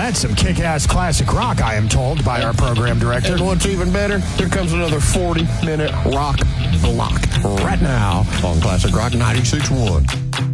that's some kick-ass classic rock, I am told by our program director. And what's even better, here comes another 40-minute rock block right now on Classic Rock 96.1.